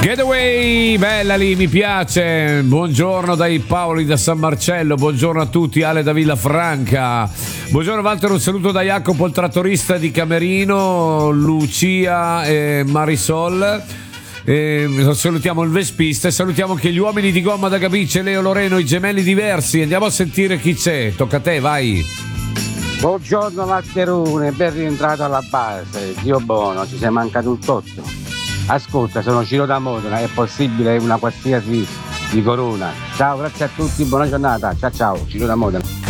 Getaway, bella lì, mi piace. Buongiorno dai Paoli da San Marcello, buongiorno a tutti, Ale da Villafranca. Buongiorno Walter, un saluto da Jacopo il trattorista di Camerino, Lucia e Marisol. Salutiamo il Vespista e salutiamo anche gli uomini di gomma da Gabice, Leo, Loreno, i gemelli diversi. Andiamo a sentire chi c'è, tocca a te, vai. Buongiorno Walterone, ben rientrato alla base, Dio buono, ci sei mancato un totto. Ascolta, sono Ciro da Modena, è possibile una qualsiasi di Corona. Ciao, grazie a tutti, buona giornata, ciao ciao, Ciro da Modena.